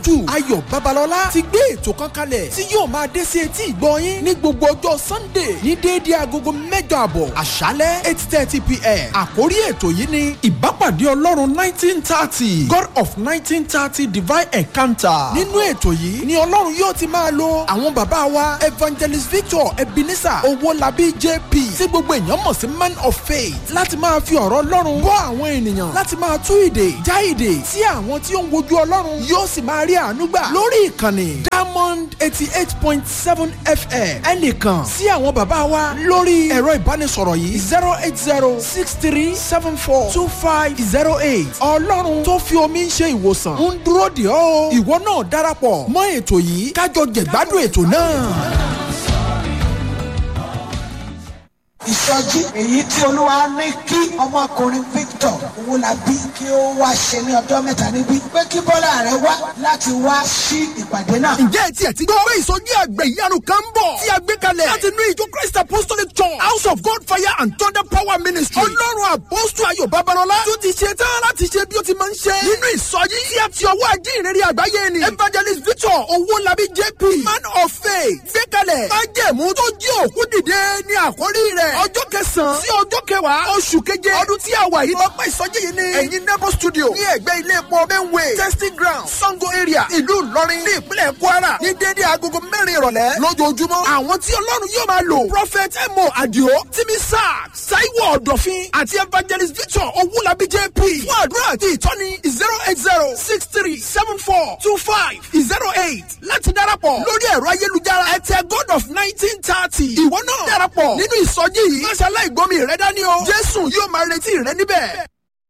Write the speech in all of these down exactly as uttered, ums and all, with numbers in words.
jù Ayọ̀ Babalọ́lá ti gbé ètò kan kalẹ̀ tí yóò máa dé sí etí ìgbọ́ yín ní gbogbo ọjọ́ Sunday ní déédéé agogo mẹ́jọ àbọ̀ àṣálẹ́ eight thirty p.m. Àkórí ètò yìí ni ìbápàdé Ọlọ́run nineteen thirty God of nineteen thirty Divine Encounter. Nínú ètò yìí ni Ọlọ́run yóò ti máa lo àwọn bàbá wa Evangelist Victor Ebenezer Owólabí J P tí gbogbo èèyàn mọ̀ sí Man of Faith láti máa fi ọ̀rọ̀ Ọlọ́run bọ́ àwọn ènìyàn láti máa tú ìdè já ìdè tí àwọn tí ó ń wojú Ọlọ́run yóò sì máa rí àánú gbà lórí ìkànnì Diamond eighty eight point seven F M. Ẹnìkan sí àwọn bàbá wa lórí ẹ̀rọ ìbánisọ̀rọ̀ yìí zero eight zero six three seven four two five zero eight. Ọlọ́run tó fi omi ń ṣe ìwòsàn ń dúró dè ọ́. Ìwọ náà darapọ̀ mọ́ ètò yìí kájọ jẹ̀gbádùn ètò náà. Ìsọjí èyí tí Olúwa ní kí ọmọkùnrin Victor Owólabí kí ó wá ṣe ní ọjọ́ mẹ́ta níbí pé kí Bọ́lá rẹ̀ wá láti wá sí ìpàdé náà. Ǹjẹ́ ẹ tiẹ̀ ti gbọ́ pé ìsọjí àgbẹ̀ ìyanu kan ń bọ̀ tí a gbé kalẹ̀ láti inú ìjọ Christ Apostolic Church House of God Fire and Thunder Power Ministry. Ọlọ́run Àpọ́sítù Ayọ̀ Babalọ́lá tó ti ṣe tán láti ṣe bí ó ti máa ń ṣe nínú ìsọjí tí a ti ọwọ́ ajínrere àgbáyé ni Evangelist Victor Owólabí J P Man of Faith gbé kalẹ̀ májẹ̀mú tó jí òkú dìde ní àkórí rẹ̀ ọjọ́ kẹsàn-án sí ọjọ́ kẹwàá oṣù keje ọdún tí a wà yìí lọ́pọ̀ ìsọjí yìí ní ẹ̀yìn Nebo studio ní ẹ̀gbẹ́ ilé epo Benway testing ground Sango area ìlú Ìlọrin ní ìpínlẹ̀ Kwara ní déédéé agogo mẹ́rin ìrọ̀lẹ́ lójoojúmọ́. Àwọn tí Ọlọ́run yóò máa lò Prophet Emo Adio Timi Sack Taiwo Ọ̀dọ̀fin àti Evangelist Victor Owólabí J P fún àdúrà àti ìtọ́ni zero eight zero six three seven four two five zero eight láti darapọ̀ lórí ẹ̀rọ ayélujára ẹ̀tẹ̀ God of nineteen thirty. Ìwọ náà darapọ̀ nínú ìsọjí yìí máṣe aláìgbọ́mi rẹ dání o Jésù yóò máa retí rẹ níbẹ̀.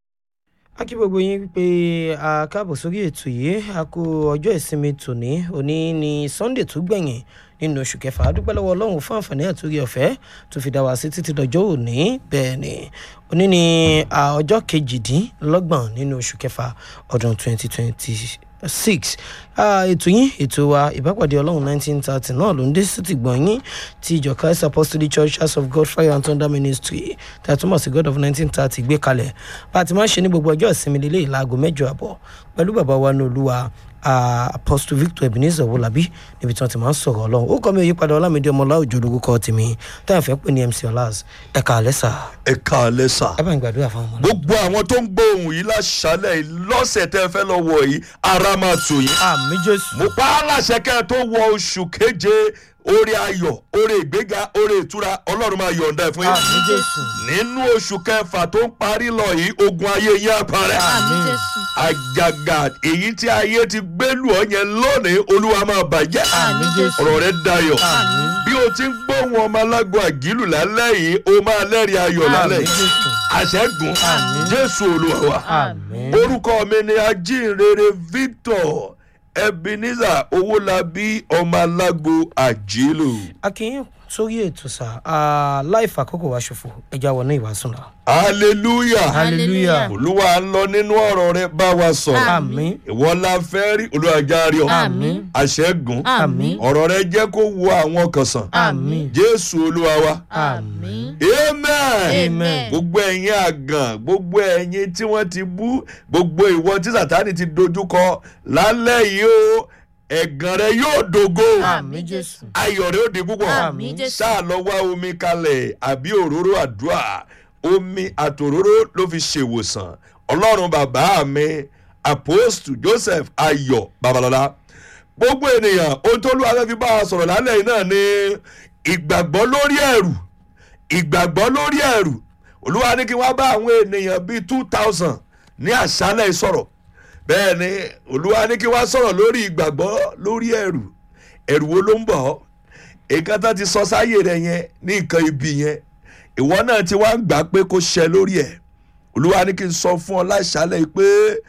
A kí gbogbo yín pé a káàbọ̀ sórí ètò yìí a kú ọjọ́ ìsinmi tòní òní ní Sunday tó gbẹ̀yìn nínú oṣù kẹfà a dúpẹ́ lọ́wọ́ Ọlọ́run fún àǹfààní àtúrí ọ̀fẹ́ tó fi dá wa sí títí dọjọ́ òní. Bẹ́ẹ̀ ni òní ní ọjọ́ kejìdínlọ́gbọ̀n nínú oṣù kẹfà ọdún twenty twenty six. Ètò yín ètò wa ìbápàdé Ọlọ́run nineteen thirty náà ló ń dé sí ti gbọ̀n yín ti ìjọ Christ Apostolic Church House of God Fire and Thunder Ministry tí a túmọ̀ sí God of nineteen thirty gbé kalẹ̀ bá a ti máa ń ṣe ní gbogbo ọjọ́ ìsinmi lélẹ̀ ìlàgò mẹ́jọ àbọ̀ pẹ̀lú bàbá wa ní Olúwa Apostle Victor Ebenezer Owólabí níbi tí wọ́n ti máa ń sọ̀rọ̀ Ọlọ́run. Ó kọ́ mi òyípadà Ọlámídé Ọmọláòjò lórúkọ tèmi tá a fẹ́ pè ní M C Ọlás. Ẹ káalẹ́ sà. Ẹ káalẹ́ sà. Ẹ bá ń gbàdúrà fún ọmọ náà. Gbogbo àwọn tó ń gbóhùn yìí láṣálẹ̀ lọ́sẹ̀ tẹ́ fẹ́ lọ wọ̀ yìí ara máa tù yín. Àmín Jésù. Mo pa á láṣẹ kẹ́ ẹ tó wọ oṣù keje oore ayọ̀ oore ìgbéga oore ìtura Ọlọ́run máa yọ̀ǹda ẹ̀ fún yín. Àmín Jésù. Nínú oṣù kẹfà tó ń parí lọ yìí ogun ayé yín á parẹ́. Àmín Jésù. Àjàgà èyí tí ayé ti gbélú ọ yẹn lónìí Olúwa máa bàjẹ́. Àmín Jésù. Ọ̀rọ̀ rẹ̀ dayọ̀. Àmín. Bí o ti ń gbóhùn ọmọ alágbó àgílù lálẹ́ yìí o máa lẹ́rìí ayọ̀ lálẹ́ Àmín Jésù. àṣẹ́gun Àmín. Jésù Olúwa wa. Àmín. Orúkọ mi ni ajínrere Victor Ebenezer Owólabí ọmọ alágbó àjílù. Akin sórí ètò sà láì fàkókò wa ṣòfò ẹja wọnú ìwàásù náà. hallelujah Hallelujah. Olúwa ń lọ nínú ọ̀rọ̀ rẹ̀ bá wa sọ̀rọ̀. Àmín. Ìwọ la fẹ́ rí Olúwa járe ọ. Àmín. àṣẹ́gun Àmín. ọ̀rọ̀ rẹ̀ jẹ́ kó wo àwọn kan sàn. Àmín. Jésù Olúwa wa. Àmín. amen. Amen. Gbogbo ẹ̀yin àgàn gbogbo ẹ̀yin tí wọ́n ti bú gbogbo ìwọ tí Sátánì ti dojúkọ lálẹ́ yìí o ẹ̀gàn rẹ yóò dògo. Àmín Jésù. Ayọ̀ rẹ ó di púpọ̀. Àmín Jésù. Ṣáà lọ wá omi kalẹ̀ àbí òróró àdúrà omi àtòróró ló fi ṣèwòsàn Ọlọ́run bàbá mi Apostle Joseph Ayọ̀ Babalọ́lá. Gbogbo ènìyàn ohun tó Olúwa fẹ́ fi bá a sọ̀rọ̀ lálẹ́ yìí náà ni ìgbàgbọ́ lórí ẹ̀rù ìgbàgbọ́ lórí ẹ̀rù. Olúwa ní kí wọ́n bá àwọn ènìyàn bíi two thousand ní àṣálẹ̀ ìsọ̀rọ̀. Bẹ́ẹ̀ ni Olúwa ní kí wọ́n sọ̀rọ̀ lórí ìgbàgbọ́ lórí ẹ̀rù. Ẹ̀rù wo ló ń bọ̀? Èkan tán ti sọ sáyé rẹ̀ yẹn ní nǹkan ibi yẹn ìwọ náà ti wá ń gbà pé kó ṣẹ lórí ẹ̀. Olúwa ní kí n sọ fún ọ láṣálẹ̀ pé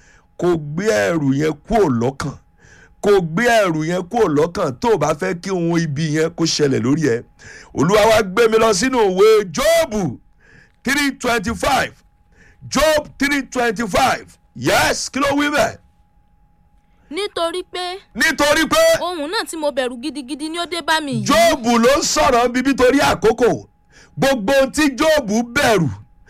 kó gbé ẹ̀rù yẹn kúrò lọ́kàn kó gbé ẹ̀rù yẹn kúrò lọ́kàn tó o bá fẹ́ kí ohun ibi yẹn kó ṣẹlẹ̀ lórí ẹ̀. Olúwa wá gbé mi lọ sínú ìwé Jóòbù three twenty five Job three twenty five yes kí ló wí bẹ́ẹ̀. nítorí pé. nítorí pé. ohun náà tí mo bẹ̀rù gidigidi ni ó dé bá mi yìí. Jóòbù ló ń sọ̀rọ̀ bíbí torí àkókò gbogbo tí Jóòbù bẹ̀rù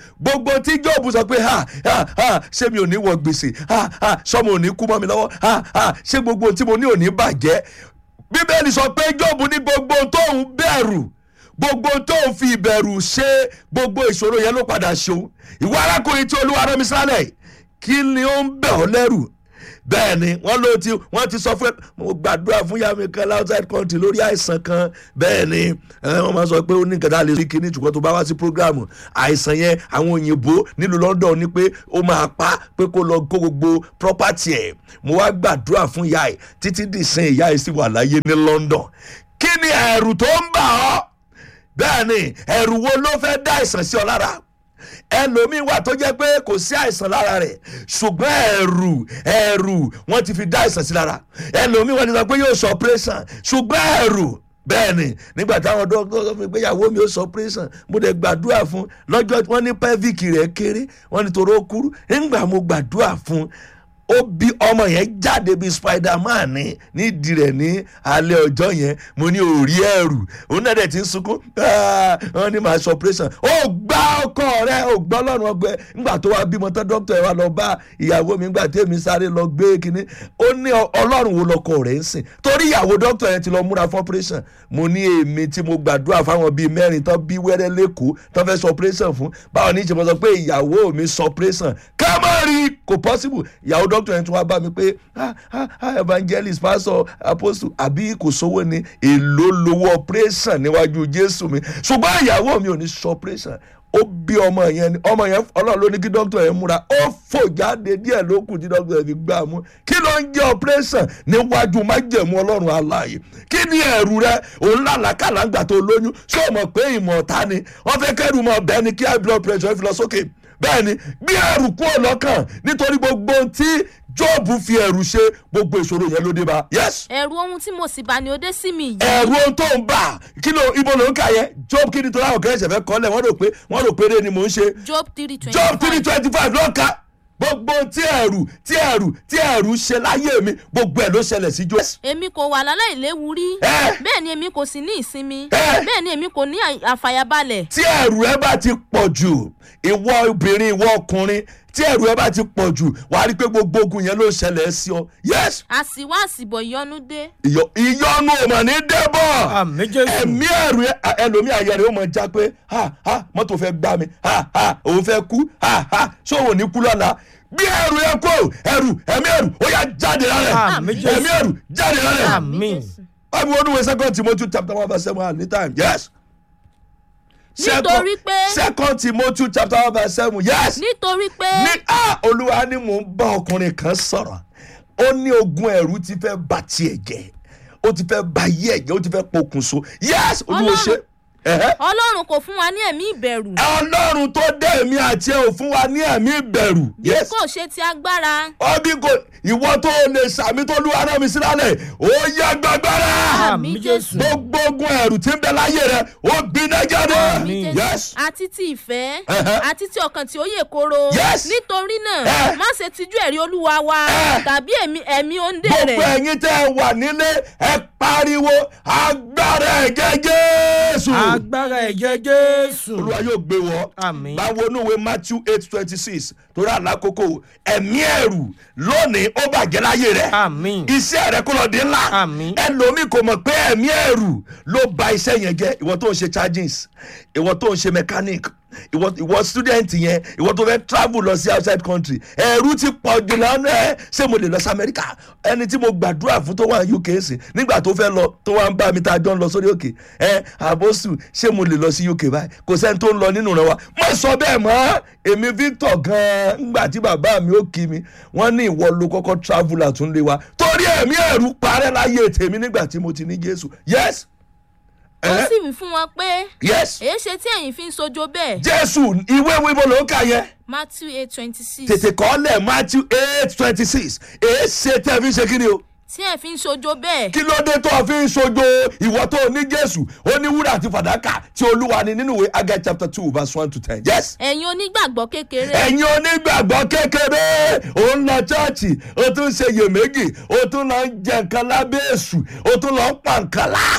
gbogbo tí Jóòbù sọ pé ha ha ha ṣé mi ò ní wọ gbèsè ha ha sọmọ ò ní kú mọ́ mi lọ́wọ́ ha ha ṣé gbogbo tí mo ní ò ní bàjẹ́. Bíbélì sọ pé Jóòbù ní gbogbo tóun bẹ̀rù gbogbo tóun fi ìbẹ̀rù ṣe gbogbo ìṣòro yẹn ló padà ṣeun. Ìwọ arákùnrin tí Olúwa rán mi sálẹ̀ kí ni ó ń bẹ̀ ọ́ lẹ́rù? Bẹ́ẹ̀ ni wọ́n ló ti wọ́n ti sọ fún ẹ mo gbàdúrà fún yàmi kan outside country lórí àìsàn kan. Bẹ́ẹ̀ ni wọ́n máa sọ pé ó ní nǹkan tá a lè rí kíní ṣùgbọ́n tó bá wá sí programu àìsàn yẹn àwọn òyìnbó nílùú London ní pé ó máa pa pé kó lọ kó gbogbo property ẹ̀. Mo wá gbàdúrà fún ìyá ẹ̀ títí dìsín ìyá ẹ̀ sì wà láyé ní London. Kí ni ẹ̀rù tó ń bà ọ́? Bẹ́ẹ̀ ni ẹ̀rù wo ló fẹ́ dá àìsàn sí ọ lára? Ẹlòmíì wà tó jẹ́ pé kò sí àìsàn lára rẹ̀ ṣùgbọ́n ẹ̀rù ẹ̀rù wọ́n ti fi dá àìsàn sí lára. Ẹlòmíì wọ́n ti sọ pé yóò sọ operation ṣùgbọ́n ẹ̀rù. Bẹ́ẹ̀ ni nígbà táwọn dókítà sọ fún mi pé ìyàwó mi ó sọ operation mo dẹ̀ gbàdúrà fún lọ́jọ́ wọ́n ní pelvic rẹ̀ kéré wọ́n ní toró kúrú nígbà mo gbàdúrà fún ó bí ọmọ yẹn jáde bíi Spiderman ní nídìí rẹ̀ ní alẹ́ ọjọ́ yẹn mo ní orí ẹ̀rù òun náà dẹ̀ ti ń sunkún wọ́n ní màá sọ operation ó gbá ọkọ rẹ̀ ó gbọ́ lọ́rùn ọgbẹ́ nígbà tó wá bímọ tán dókítà ẹ̀ wá lọ bá ìyàwó mi nígbà tèmi sáré lọ gbé kínní ó ní ọlọ́run wo lọkọ rẹ̀ ń sìn torí ìyàwó dókítà yẹn ti lọ múra fún operation mo ní èmi tí mo gbàdúrà fáwọn bíi mẹ́rin tán bí wẹ́rẹ́ lẹ́kọ̀ọ́ tán fẹ́ sọ operation fún báwo ní ìṣe mo sọ pé ìyàwó mi sọ operation ká má rí kò possible ìyàwó dókítà yẹn tún wá bá mi pé ah ah ah evangelist pastor apostle àbí kò sówó ni èlò lówó operation níwájú Jésù mi ṣùgbọ́n ìyàwó mi ò ní sọ operation ó bí ọmọ yẹn ni ọmọ yẹn Ọlọ́run ló ní kí dókítà yẹn múra ó fò jáde díẹ̀ ló kù tí dókítà yẹn fi gbà mú kí ló ń jẹ́ operation níwájú májẹ̀mú Ọlọ́run alààyè kí ni ẹ̀rù rẹ òun làlákàlà ń gbà tó lóyún ṣé o mọ̀ pé ìmọ̀ ọ̀tá ni wọ́n fẹ́ kẹ́rù mọ́ ọ̀bẹ ni kí high blood pressure fi lọ sókè bẹ́ẹ̀ ni bí ẹ̀rù kúrò lọ́kàn nítorí gbogbo tí Jóòbù fi ẹ̀rù ṣe gbogbo ìṣòro yẹn ló dé bá. Yes. ẹ̀rù ohun tí mo sì bá ni ó dé sí mi yìí. ẹ̀rù ohun tó ń bà kí ló ibo ló ń kà yẹn Job kí ni tó láwọn kẹ́sẹ̀ fẹ́ kọ́lẹ̀ wọ́n rò pé wọ́n rò pé eré ni mò ń ṣe. Job three twenty five. Job three twenty five ló ń ka gbogbo tí ẹ̀rù tí ẹ̀rù tí ẹ̀rù ṣe láyé mi gbogbo ẹ̀ ló ṣẹlẹ̀ sí Job. èmi kò wà lálẹ́ ìléwu rí bẹ́ẹ̀ ni èmi kò sì ní ìsinmi bẹ́ẹ̀ ni èmi kò ní àfàyàbalẹ̀. tí ẹ̀rù ẹ bá ti pọ̀ jù ìwọ obìnrin ìwọ ọkùnrin tí ẹ̀rù ẹ bá ti pọ̀ jù wà á rí i pé gbogbo ogun yẹn ló ṣẹlẹ̀ sí ọ. Yes. àsìwá àsìbọ̀ ìyọnu dé. ìyọnu ò mà ní débọ̀ ẹ̀mí ẹ̀rù ẹlòmí ayẹrẹ ó mọ̀ já pé ha ha mọ́tò fẹ́ gbá mi ha ha òun fẹ́ kú ha ha ṣé òun ò ní kú lọ́la bí ẹ̀rù yẹn kó ẹ̀rù ẹ̀mí ẹ̀rù ó yá jáde lálẹ́ ẹ̀mí ẹ̀rù jáde lálẹ́. báwo ni wọ́n dún wẹ́ second Timothy chapter one verse seven at the time. Yes. nítorí pé second Timothy chapter one verse seven. Yes. nítorí pé ní ah Olúwa ni mò ń bá ọkùnrin kan sọ̀rọ̀ ó ní ogun ẹ̀rù ti fẹ́ bà tiẹ̀ jẹ́ ó ti fẹ́ bà yí ẹ̀jẹ̀ ó ti fẹ́ pokùnso. Yes. Olúwa ṣe. Ọlọ́run kò fún wa ní ẹ̀mí ìbẹ̀rù. Ọlọ́run tó dé èmi àti ẹ̀ ò fún wa ní ẹ̀mí ìbẹ̀rù. bí kò ṣe ti agbára. ọbí kò ìwọ tó lè sàmì tó Olúwa rán mi sí lálẹ́ ó yá gbàgbára. àmín Jésù. gbogbo ogun ẹ̀rù tí ń bẹ láyé rẹ ó gbiná jáde. àmín Jésù. àti ti ìfẹ́ àti ti ọkàn tí ó yè koro. Yes. nítorí náà má ṣe tijú ẹ̀rí Olúwa wa tàbí ẹ̀mí òǹdè rẹ̀. gbogbo ẹ̀yin tẹ́ ẹ wà nílé ẹ pariwo agbára ẹ̀jẹ̀ Jésù. agbára ẹ̀jẹ̀ Jésù. Olúwa yóò gbé wọ. Àmín. báwo ní ìwé Matthew eight twenty six torí àlákòókò ẹ̀mí ẹ̀rù lónìí ó bàjẹ́ láyé rẹ̀. Àmín. iṣẹ́ rẹ̀ kó lọ di ńlá. Àmín. ẹlòmíì kò mọ̀ pé ẹ̀mí ẹ̀rù ló ba iṣẹ́ yẹn jẹ́ ìwọ tó ń ṣe chargings ìwọ tó ń ṣe mechanic ìwọ ìwọ student yẹn ìwọ tó fẹ́ travel lọ sí outside country ẹ̀rù ti pọ̀ jù lọ́nà ẹ̀ ṣé mo lè lọ sí America ẹni tí mo gbàdúrà fún tó wà ní U K sí nígbà tó fẹ́ lọ tó wà ń bá mi tá a jọ ń lọ sórí òkè ẹ àbọ̀sù ṣé mo lè lọ sí U K báyìí kò sẹ́ni tó ń lọ nínú rẹ wa má sọ bẹ́ẹ̀ mọ́ èmi Victor gan-an ńgbà tí bàbá mi ó kí mi wọ́n ní ìwọ ló kọ́kọ́ travel àtúndé wa torí ẹ̀mí ẹ̀rù parẹ́ láyé tèmi nígbà tí mo ti ní Jésù. Yes. ó sì wí fún wọn pé. Yes. èé ṣe tí ẹ̀yin fi ń sojo bẹ́ẹ̀. Jésù ìwé wíwọ ló ń kà yẹn. Matthew eight twenty six. tètè kọ́ lẹ̀ Matthew eight twenty six èé ṣe tẹ́ fi ń ṣe kí ni o. tí ẹ fi ń sojo bẹ́ẹ̀. kí ló dé tó o fi ń sojo ìwọ tó o ní Jésù ó ní wúrà àti fàdákà tí Olúwa ní nínú ìwé Agai chapter two verse one to ten. Yes. ẹ̀yin onígbàgbọ́ kékeré. ẹ̀yin onígbàgbọ́ kékeré ò ń lọ chọ́ọ̀chì ó tún ṣe iyèméjì ó tún lọ ń jẹ nǹkan lábẹ́ èṣù ó tún lọ ń pa nǹkan lá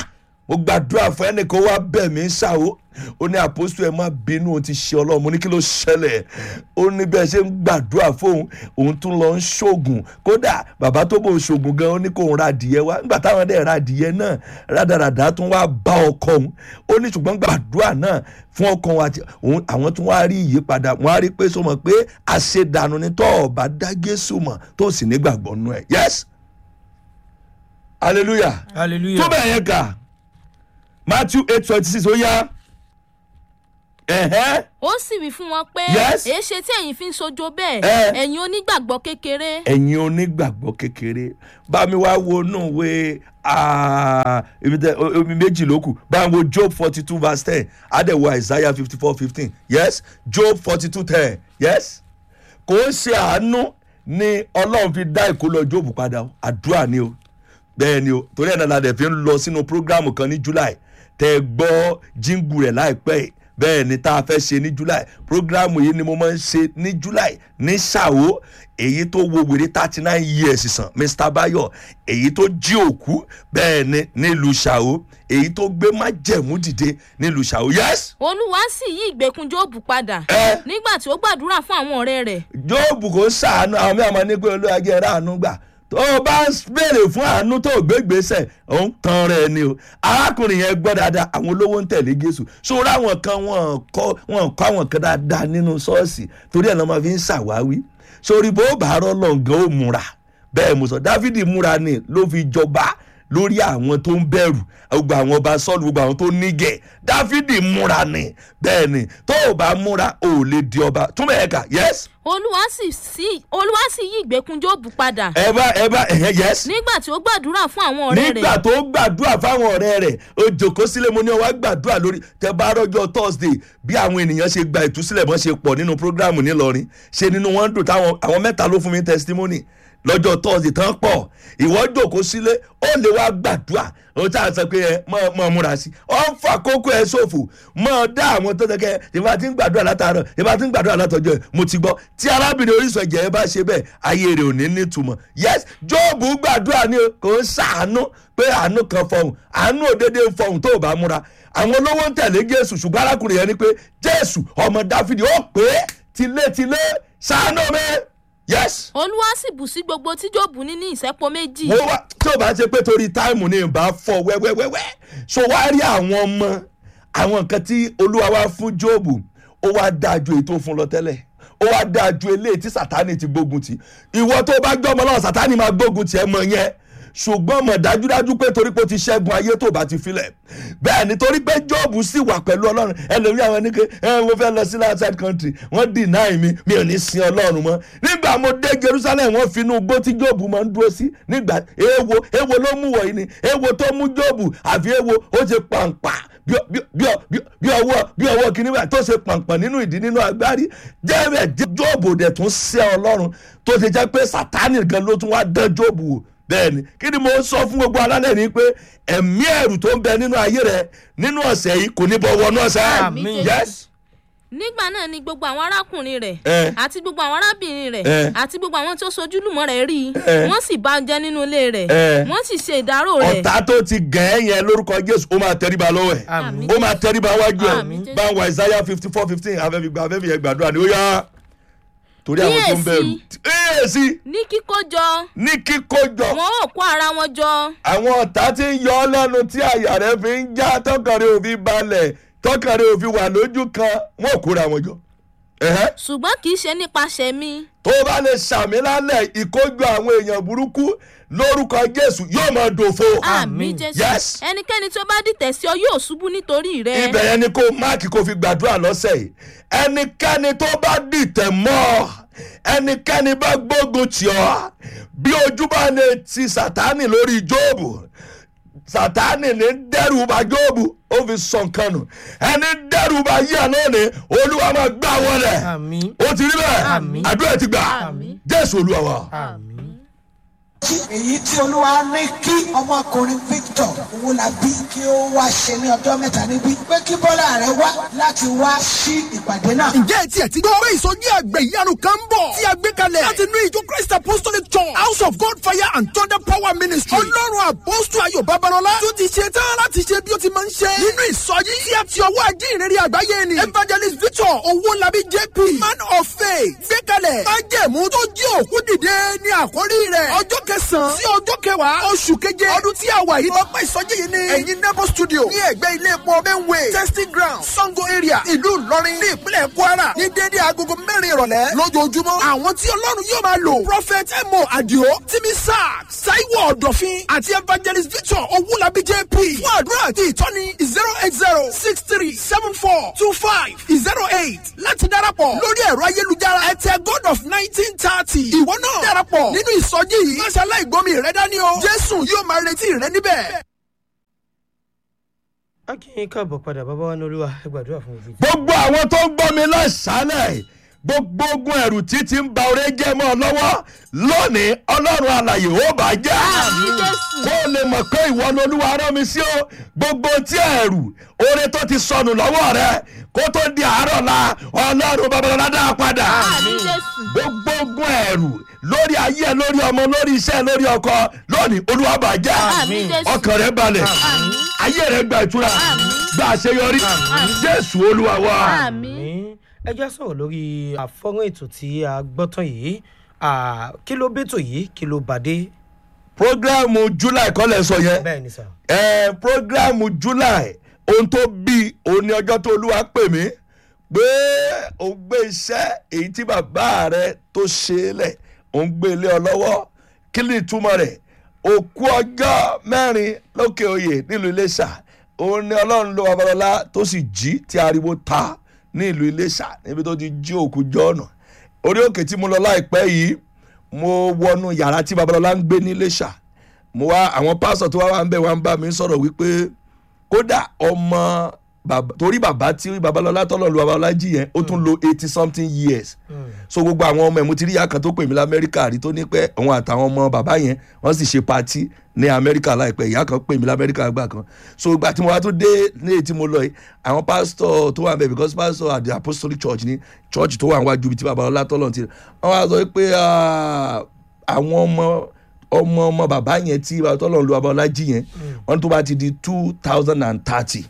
mo gbàdúrà fún ẹnìkan wá bẹ̀ mí ṣàwó ó ní àpòsù ẹ má bínú òun ti ṣe ọlọ́run mo ní kí ló ṣẹlẹ̀ ó ní bẹ́ẹ̀ ṣe ń gbàdúrà fóun òun tún lọ ń ṣoògùn kódà bàbá tó bò ń ṣoògùn gan ó ní kóun ra adìyẹ wá nígbà táwọn dẹ̀ ra adìyẹ náà rádaràdà tún wá bá ọkọ òun ó ní ṣùgbọ́n gbàdúrà náà fún ọkọ òun àwọn tún wá rí ìyípadà wọn á rí pé sọ mọ̀ pé àṣedànù ni tó ọba dá Jésù mọ̀ tó sì nígbàgbọ́ nú ẹ̀ yes hallelujah hallelujah tó bẹ̀ yẹn kà Matthew eight twenty six ó yá. ẹ̀hẹ́. ó sì wí fún wọn pé Yes. èéṣe tí ẹ̀yin fi ń sojo bẹ́ẹ̀ Eh. ẹ̀yin onígbàgbọ́ kékeré. ẹ̀yin onígbàgbọ́ kékeré bá mi wá wo inú ìwé ah, ibi tẹ omi méjì ló kù bá mi wo Job forty two verse ten adẹ̀wò Isaiah fifty four fifteen yes Job forty two ten yes kò ń ṣe àánú ni Ọlọ́run fi dá ìkólọ Job padà o, àdúrà ni o bẹ́ẹ̀ ni o torí ẹ̀ náà la dẹ̀ fi ń lọ sínú prógráàmù kan ní July tẹ́ gbọ́ jíngù rẹ̀ láìpẹ́ yìí bẹ́ẹ̀ ni tá a fẹ́ ṣe ní July programu yìí ni mo máa ń ṣe ní July ní ṣàwó èyí tó wo wèrè thirty nine years sàn Mr Bayo èyí tó jí òkú bẹ́ẹ̀ ni nílùú ṣàwó èyí tó gbé májẹ̀mú dìde nílùú ṣàwó yes. olúwa sì yí ìgbèkùn Jóòbù padà Eh. nígbà tí ó gbàdúrà fún àwọn ọ̀rẹ́ rẹ̀. Jóòbù kò ṣàánú àwọn mìíràn ní pé olúwa jẹ́ ráàánú gbà tó o bá ń béèrè fún àánú tó o gbégbèsè ò ń tan rẹ ni o arákùnrin yẹn gbọ́ dáadáa àwọn olówó ń tẹ̀lé Jésù ṣòro àwọn kan wọ́n kọ́ wọ́n kọ́ àwọn kan dáadáa nínú ṣọ́ọ̀ṣì torí ẹ̀ lọ́ máa fi ń ṣàwáwí sórí bó bá rọ́ lọ́ngàn ó múra bẹ́ẹ̀ mo sọ Dáfídì múra ni ló fi jọba lórí àwọn tó ń bẹ̀rù gbogbo àwọn ọba Sọ́ọ̀lù gbogbo àwọn tó nígẹ̀ Dáfídì múra ni bẹ́ẹ̀ ni tó o bá múra o ò lè di ọba túmọ̀ ẹ̀ka yes. olúwa sì sí olúwa sì yí ìgbèkùn Jóòbù padà ẹ bá ẹ bá ẹ̀hẹ́ yes. nígbà tí ó gbàdúrà fún àwọn ọ̀rẹ́ rẹ̀. nígbà tó gbàdúrà fáwọn ọ̀rẹ́ rẹ̀ ó jókòó sílé mo ní ó wá gbàdúrà lórí tẹ bá rọ́jọ́ Thursday bí àwọn ènìyàn ṣe gba ìtúsílẹ̀ bọ́n ṣe pọ̀ nínú prógráàmù nílọrin ṣe nínú wọn dùn táwọn àwọn mẹ́ta ló fún mi testimony lọ́jọ́ Thursday tán pọ̀ ìwọ jókòó sílé ó lè wá gbàdúrà ó tá a sọ pé ẹ mọ mọ múra sí ọ ń fa kókó ẹ ṣòfò mọ dá àwọn tó tẹkẹ ìbá tí ń gbàdúrà látàárọ̀ ìbá tí ń gbàdúrà látọjọ́ ẹ mo ti gbọ́ tí arábìnrin Orísun ẹ̀jẹ̀ ẹ bá ṣe bẹ́ẹ̀ ayé rẹ̀ ò ní nítumọ̀ yes Jóòbù gbàdúrà ni kò ń ṣàánú pé àánú kan fọhùn àánú òdédé ń fọhùn tó o bá múra àwọn olówó ń tẹ̀lé Jésù ṣùgbọ́n arákùnrin yẹn ni pé Jésù ọmọ Dáfídì ó pé tilétilé ṣàánú mi yes. olúwa sì bù sí gbogbo tí Jóòbù ní ní ìṣẹ́po méjì. mo wá tí o bá ṣe pé torí táìmù ni ìbá fọ wẹ́wẹ́wẹ́wẹ́ so wá rí àwọn ọmọ àwọn nǹkan tí olúwa wá fún Jóòbù ó wá dáa ju èyí tó fún lọ tẹ́lẹ̀ ó wá dáa ju eléyìí tí Sátánì ti gbógun tì ìwọ tó bá gbọ́ ọmọ náà Sátánì máa gbógun tì ẹ mọ̀ yẹn ṣùgbọ́n mọ̀ dájúdájú pé torí pé ó ti ṣẹ́gun ayé tó bá ti filẹ̀ bẹ́ẹ̀ ni torí pé Jóòbù sì wà pẹ̀lú Ọlọ́run ẹlòmí àwọn ní pé ẹ mo fẹ́ lọ sí outside country wọ́n deny mi mi ò ní sin Ọlọ́run mọ́ nígbà mo dé Jerusalem wọ́n fi inú igbó tí Jóòbù máa ń dúró sí nígbà èèwo èèwo ló mú wọ̀nyí ni èèwo tó mú Jóòbù àfi èèwo ó ṣe pàǹpà bí ọwọ́ bí ọwọ́ kìíní báyìí tó ṣe pàǹpà nínú ìdí nínú agbárí jẹ́rẹ̀ Jóòbù dẹ̀ tún ṣẹ́ Ọlọ́run tó ṣe jẹ́ pé Sátánì gan ló tún wá dán Jóòbù wò bẹ́ẹ̀ni kí ni mo sọ fún gbogbo alálẹ̀ ni pé ẹ̀mí ẹ̀rù tó ń bẹ nínú ayé rẹ nínú ọ̀sẹ̀ yìí kò ní bọ̀ wọnú ọ̀sẹ̀. Àmín. yes. nígbà náà ni gbogbo àwọn arákùnrin rẹ̀ Eh. àti gbogbo àwọn arábìnrin rẹ̀ Eh. àti gbogbo àwọn tó sojúlùmọ̀ rẹ̀ rí i Eh. wọ́n sì bá a jẹ nínú ilé rẹ̀ Eh. wọ́n sì ṣe ìdárò rẹ̀. ọ̀tá tó ti gẹ̀ ẹ́ yẹn lórúkọ Jésù ó máa tẹríba lọ́wọ́ ẹ̀ Àmín. ó máa tẹríba wájú ẹ̀ Àmín. bá ń wá Isaiah fifty four fifteen afẹ́fi gba afẹ́fi yẹn gbàdúrà ni ó yá torí àwọn tó ń bẹ̀rù èèsì ní kíkójọ ní kíkójọ wọn ò kó ara wọn jọ. àwọn ọ̀tá tí ń yọ ọ́ lẹ́nu tí àyà rẹ̀ fi ń já tọkànrẹ́ òfin balẹ̀ tọkànrẹ́ òfin wà lójú kan wọn ò kóra wọn jọ. Ẹ̀hẹ́. ṣùgbọ́n kì í ṣe nípasẹ̀ mi. tó o bá lè ṣàmì lálẹ́ ìkójọ àwọn èèyàn burúkú lórúkọ Jésù yóò máa dòfo. àmín Jésù. Yes. ẹnikẹ́ni tó bá dìtẹ̀ sí ọ yóò ṣubú nítorí rẹ̀. ibẹ̀ yẹn ni kó máàkì kó fi gbàdúrà lọ́sẹ̀ yìí ẹnikẹ́ni tó bá dìtẹ̀ mọ́ ọ ẹnikẹ́ni bá gbógun tì ọ́ bí ojú bá lè ti Sátánì lórí Jóòbù Sátánì ní dẹ́rù bà Jóòbù ó fi sọ nǹkan nù ẹni dẹ́rù bà yíyà náà ni Olúwa máa gbà wọlé àmín ó ti rí bẹ́ẹ̀ Àmín. àdúrà ti gbà Àmín. Jésù Olúwa wa. àmín. èyí tí olúwa ní kí ọmọkùnrin Victor Owólabí kí ó wá ṣe ní ọjọ́ mẹ́ta níbí pé kí Bọ́lá rẹ̀ wá láti wá sí ìpàdé náà. ǹjẹ́ ẹ tiẹ̀ ti gbọ́ pé ìsọjí àgbẹ̀ ìyanu kan ń bọ̀ tí a gbé kalẹ̀ láti inú ìjọ Christ Apostolic Church House of God Fire and Thunder Power Ministry ọlọ́run àpọ́sù ayọ̀ babalọ́lá tó ti ṣe tán láti ṣe bí ó ti máa ń ṣe nínú ìsọjí tí a ti ọwọ́ ajínrere àgbáyé ni Evangelist Victor Owólabí J P Man of Faith gbé kalẹ̀ májẹ̀mú tó jí òkú dìde ní àkórí rẹ̀ ọjọ́ kẹsàn-án sí ọjọ́ kẹwàá oṣù keje ọdún tí a wà yìí lọ́pọ̀ ìsọjí yìí ní ẹ̀yìn Nebo Studio ní ẹ̀gbẹ́ ilé epo Benway testing ground Sango area ìlú Ìlọrin ní ìpínlẹ̀ Kwara ní déédéé agogo mẹ́rin ìrọ̀lẹ́ lójoojúmọ́ àwọn tí Ọlọ́run yóò máa lò Prophet Emo Adio Timi Sack Saiwo Ọ̀dọ̀fin àti Evangelist Victor Owólabí J P fún àdúrà àti ìtọ́ni zero eight zero six three seven four two five zero eight láti darapọ̀ lórí ẹ̀rọ ayélujára ẹ̀tẹ̀ God of nineteen thirty ìwọ náà darapọ̀ nínú ìsọjí yìí má ṣe aláìgbọ́mi rẹ dání o Jésù yóò máa retí rẹ níbẹ̀. akínyìn káàbọ̀ padà bàbá wa ní olúwa ẹ gbàdúrà fún mi. gbogbo àwọn tó ń gbọ́ mi lọ́sàálẹ̀ gbogbo ogun ẹ̀rù títí ń ba oore jẹ́ mọ́ ọ lọ́wọ́ lónìí ọlọ́run alààyè ó bá jẹ́ kó o lè mọ̀ pé ìwọ ni olúwa rán mi sí o gbogbo tí ẹ̀rù oore tó ti sọnù lọ́wọ́ rẹ kó tó di àárọ̀ la ọlọ́run babalọ́lá dá padà gbogbo ogun ẹ̀rù lórí ayé ẹ lórí ọmọ lórí iṣẹ́ lórí ọkọ lónìí olúwa bá jẹ́ ọkàn rẹ balẹ̀ ayé rẹ gba ìtura gba àṣeyọrí jésù olúwa wa. ẹ já sọ̀rọ̀ lórí àfọ́rán ètò tí a gbọ́ tán yìí kí ló bẹ́tò yìí kí ló bàdé. programu july kọ́lẹ̀ sọ yẹn bẹ́ẹ̀ ni sà. ẹ programu july ohun tó bí òun ní ọjọ́ tó olúwa pè mí pé ó gbé iṣẹ́ èyí tí bàbá rẹ tó ṣe é lẹ̀ ó ń gbé ilé ọ lọ́wọ́ kí ni ìtumọ̀ rẹ̀ òkú ọjọ́ mẹ́rin lókè oyè nílùú Iléṣà òun ni ọlọ́run ló babalọ́lá tó sì jí tí ariwo ta ní ìlú Iléṣà níbi tó ti jí òkú jọ́ọ̀nà orí òkè tí mo lọ láìpẹ́ yìí mo wọnú yàrá tí babalọ́lá ń gbé ní Iléṣà mo wá àwọn pásọ̀ tó wá wá ń bẹ̀ wá ń bá mi sọ̀rọ̀ wípé kódà ọmọ bàbá torí bàbá tí babalọ́lá tọ́lọ̀ lu babalọ́lá jí yẹn ó tún lo eighty something years mm. so gbogbo àwọn ọmọ ẹ̀ mo ti rí ìyá kan tó pè mí lamẹ́ríkà rí tó ní pé òun àtàwọn ọmọ bàbá yẹn wọ́n sì ṣe patí ní amẹ́ríkà láìpẹ́ ìyá kan pè mí lamẹ́ríkà gbà kan so ìgbà tí mo wá tó dé ní èyí tí mo lọ yìí àwọn pásítọ̀ tó wà bẹ́ẹ̀ because pastor at the apostolic church ní church tó wà níwájú ibi tí babalọ́lá tọ́lọ̀ ti wọ́n wá sọ pé àwọn ọmọ ọmọ ọmọ bàbá yẹn tí tọ́lọ̀ lu babalọ́lá jí yẹn wọ́n tó bá ti di two thousand and thirty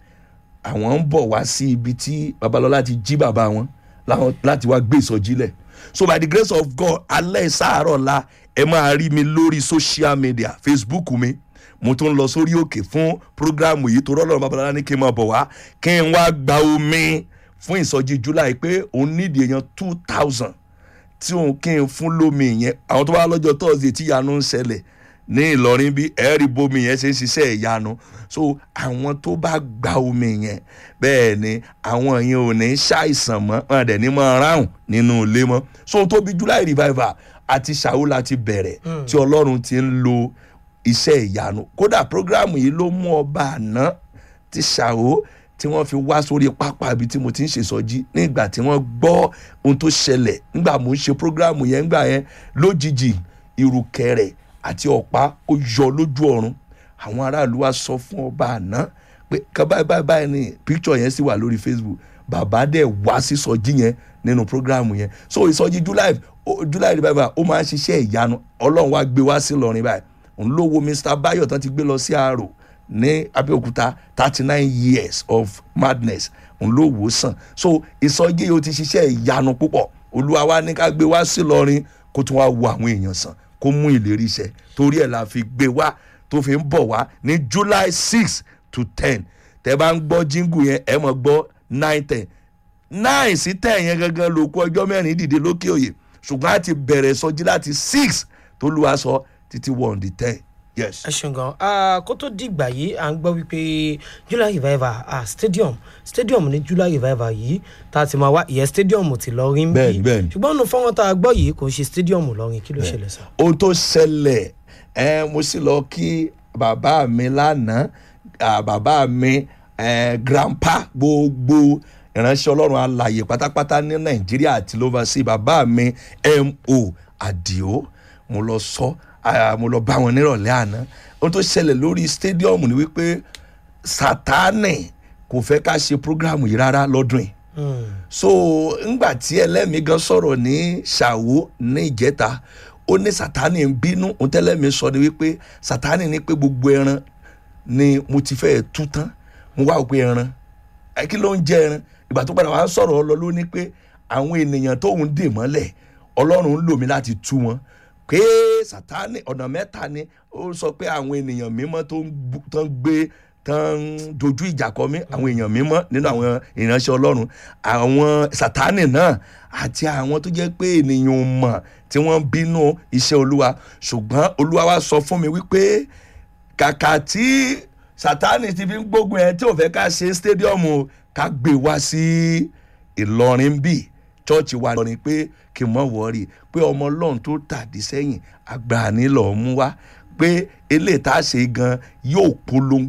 àwọn ń bọ̀ wá sí ibi tí babalọ́lá ti jí bàbá wọn láti wá gbé ìsọjí lẹ̀ so by the grace of God alẹ́ sáàárọ̀ la ẹ máa rí mi lórí social media Facebook mi mo tún lọ sórí òkè fún programu yìí tó rọ́lọ́run babalọ́lá ní kí n máa bọ̀ wá kí n wá gba omi fún ìsọjí July pé òun nídìí èèyàn two thousand tí òun kí n fún lómi yẹn àwọn tó bá lọ́jọ́ Thursday tí ìyanu ń ṣẹlẹ̀ ní Ìlọrin bí ẹ̀rí bomi yẹn ṣe ń ṣiṣẹ́ ìyanu so àwọn tó bá gba omi yẹn bẹ́ẹ̀ ni àwọn yẹn ò ní ṣàìsàn mọ́ wọn dẹ̀ ní mọ́ ráhùn nínú ilé mọ́ so tó bí July revival àti ṣàwó láti bẹ̀rẹ̀ mm. tí Ọlọ́run ti ń lo iṣẹ́ ìyanu kódà programu yìí ló mú ọba àná ti ṣàwó tí wọ́n fi wá sórí pápá ibi tí mo ti ń ṣèsọjí nígbà tí wọ́n gbọ́ ohun tó ṣẹlẹ̀ nígbà mo ń ṣe programu yẹn nígbà yẹn lójijì ìrùkẹ̀rẹ̀ àti ọ̀pá ó yọ lójú ọ̀run àwọn aráàlú wa sọ fún ọba àná pé ká báyìí báyìí báyìí ni picture yẹn sì wà lórí Facebook bàbá dẹ̀ wá sí ìsọjí yẹn nínú programu yẹn so ìsọjí July July revival ó máa ń ṣiṣẹ́ ìyanu Ọlọ́run wá gbé wá sí Ìlọrin báyìí òun ló wo Mr Bayo tán ti gbé lọ sí Àrò ní Abẹ́òkúta thirty nine years of madness òun ló wò sàn so ìsọjí yìí ó ti ṣiṣẹ́ ìyanu púpọ̀ Olúwa wa ní ká gbé wá sí Ìlọrin kó tún wá wo àwọn èèyàn sàn kó mú ìlérí iṣẹ́ torí ẹ̀ la fi gbé wá tó fi ń bọ̀ wá ní July six to ten tẹ́ bá ń gbọ́ jíngù yẹn ẹ mọ̀ gbọ́ nine ten nine sí ten yẹn gangan ló kú ọjọ́ mẹ́rin dìde lókè òye ṣùgbọ́n a ti bẹ̀rẹ̀ sọjí láti six tó lù wá sọ títí wọ́n di ten. yes. ẹ ṣeun gan kó tó dìgbà yìí à ń gbọ́ wípé July revival ah, stadium stadium ní July revival yìí tá a ti máa wá ìyẹn stadium ti Ìlọrin bí bẹ́ẹ̀ni bẹ́ẹ̀ni ṣùgbọ́n nínú fọ́nrán tá a gbọ́ yìí kò ń ṣe stadium Ìlọrin kí ló ṣẹlẹ̀ sọ. ohun tó ṣẹlẹ̀ ẹ mo sì lọ kí bàbá mi lánàá bàbá mi grandpa gbogbo ìránṣẹ́ Ọlọ́run alààyè pátápátá ní Nàìjíríà àti lóva sí bàbá mi M O Adio mo lọ sọ mo lọ bá wọn nírọ̀lẹ́ àná ohun tó ṣẹlẹ̀ lórí stadium ni wípé Sátánì kò fẹ́ ká ṣe program yìí rárá lọ́dún yìí so ńgbà tí ẹlẹ́mìí gan sọ̀rọ̀ ní Ṣàwó ní ìjẹta ó ní Sátánì ń bínú ohun tẹ́lẹ̀mìí sọ ni wípé Sátánì ní pé gbogbo ẹran ni mo ti fẹ́ tú tán mo wá òpin ẹran kí ló ń jẹ ẹran ìgbà tó padà wá ń sọ̀rọ̀ ọ lọ ló ní pé àwọn ènìyàn tóun dè mọ́lẹ̀ Ọlọ́run ń lò mí láti tú wọn pé Sátánì ọ̀nà mẹ́ta ni ó sọ pé àwọn ènìyàn mímọ́ tó ń gbé tán dojú ìjà kọ mí àwọn èèyàn mímọ́ nínú àwọn ìránṣẹ́ Ọlọ́run àwọn Sátánì náà àti àwọn tó jẹ́ pé ènìyàn mọ̀ tí wọ́n bínú iṣẹ́ Olúwa ṣùgbọ́n Olúwa wá sọ fún mi wípé kàkà tí Sátánì ti fi ń gbógun ẹ tí ò fẹ́ ká ṣe stadium ká gbé wá sí Ìlọrin bíi chọ́ọ̀chì wa lọ́rin pé kí n mọ̀ wọ́ọ̀rì pé ọmọ Ọlọ́run tó tàdí sẹ́yìn àgbà nílò mú wá pé eléyìí tá a ṣe gan yóò polongo